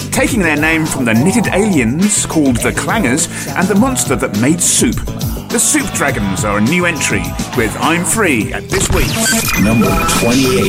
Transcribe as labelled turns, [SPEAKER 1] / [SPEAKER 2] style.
[SPEAKER 1] taking their name from the knitted aliens called the Clangers and the monster that made soup. The Soup Dragons are a new entry with I'm Free at this week's
[SPEAKER 2] number 28.